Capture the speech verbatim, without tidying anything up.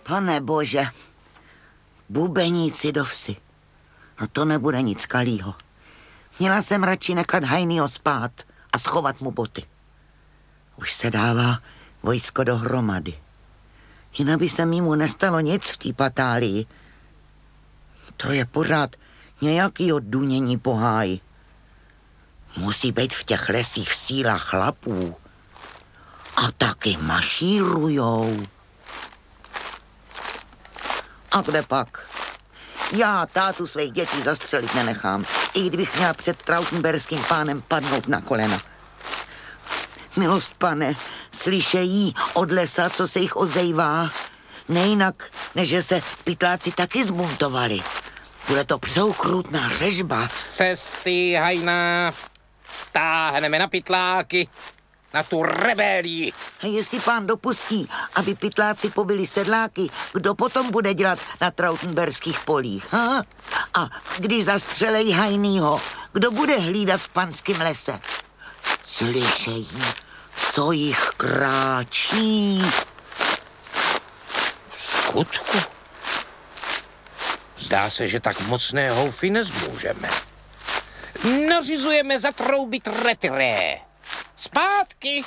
Pane bože, bubeníci do vsi. No to nebude nic kalýho. Měla jsem radši nechat Hajnýho spát a schovat mu boty. Už se dává vojsko dohromady. Jinak by se mu nestalo nic v té patálii. To je pořád nějakýho dunění po háji. Musí být v těch lesích síla chlapů. A taky mašírujou. A kde pak? Já tátu svých dětí zastřelit nenechám, i kdybych měla před trautenberským pánem padnout na kolena. Milost, pane, slyšejí od lesa, co se jich ozejvá. Nejinak, než že se pytláci taky zbuntovali. Bude to přeukrutná řežba. Z cesty, Hajná. Táhneme na pytláky, na tu rebelii. A jestli pán dopustí, aby pytláci pobili sedláky, kdo potom bude dělat na trautenberských polích? Ha? A když zastřelejí Hajnýho, kdo bude hlídat v panském lese? Slyšejí, co jich kráčí. V skutku? Zdá se, že tak mocné houfy nezmůžeme. Nařizujeme zatroubit retiré. Zpátky!